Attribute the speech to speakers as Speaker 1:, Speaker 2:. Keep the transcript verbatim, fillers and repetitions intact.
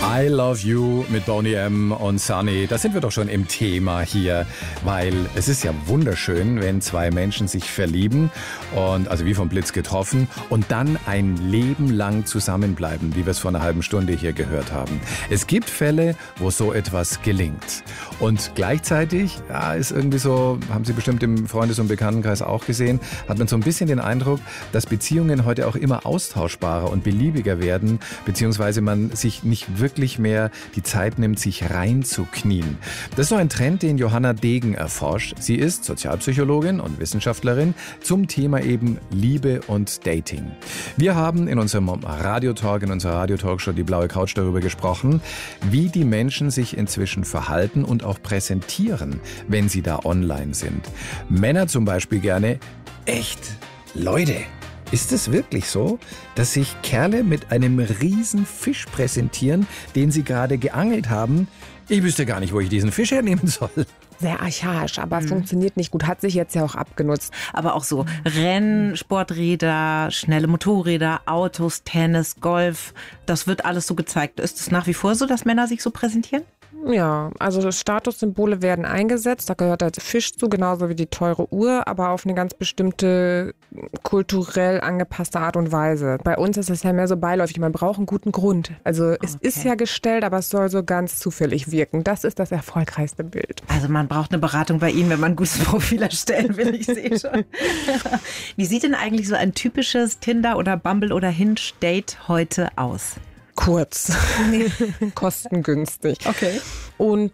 Speaker 1: I Love You mit Boney M. und Sunny. Da sind wir doch schon im Thema hier, weil es ist ja wunderschön, wenn zwei Menschen sich verlieben und also wie vom Blitz getroffen und dann ein Leben lang zusammenbleiben, wie wir es vor einer halben Stunde hier gehört haben. Es gibt Fälle, wo so etwas gelingt. Und gleichzeitig, ja, ist irgendwie so, haben Sie bestimmt im Freundes- und Bekanntenkreis auch gesehen, hat man so ein bisschen den Eindruck, dass Beziehungen heute auch immer austauschbarer und beliebiger werden, beziehungsweise man sich nicht wirklich mehr die Zeit nimmt, sich reinzuknien. Das ist so ein Trend, den Johanna Degen erforscht. Sie ist Sozialpsychologin und Wissenschaftlerin zum Thema eben Liebe und Dating. Wir haben in unserem Radiotalk, in unserer Radiotalkshow Die Blaue Couch darüber gesprochen, wie die Menschen sich inzwischen verhalten und auch präsentieren, wenn sie da online sind. Männer zum Beispiel gerne, echt, Leute, ist es wirklich so, dass sich Kerle mit einem riesen Fisch präsentieren, den sie gerade geangelt haben? Ich wüsste gar nicht, wo ich diesen Fisch hernehmen soll.
Speaker 2: Sehr archaisch, aber
Speaker 3: Mhm.
Speaker 2: funktioniert nicht gut. Hat sich jetzt ja auch abgenutzt.
Speaker 3: Aber auch so Rennsporträder, schnelle Motorräder, Autos, Tennis, Golf. Das wird alles so gezeigt. Ist es nach wie vor so, dass Männer sich so präsentieren?
Speaker 2: Ja, also Statussymbole werden eingesetzt. Da gehört der Fisch zu, genauso wie die teure Uhr, aber auf eine ganz bestimmte kulturell angepasste Art und Weise. Bei uns ist es ja mehr so beiläufig. Man braucht einen guten Grund. Also es
Speaker 3: Okay.
Speaker 2: ist ja gestellt, aber es soll so ganz zufällig wirken. Das ist das erfolgreichste Bild.
Speaker 3: Also man braucht eine Beratung bei Ihnen, wenn man ein gutes Profil erstellen will. Ich sehe schon. Wie sieht denn eigentlich so ein typisches Tinder- oder Bumble- oder Hinge-Date heute aus?
Speaker 2: Kurz, kostengünstig.
Speaker 3: Okay.
Speaker 2: Und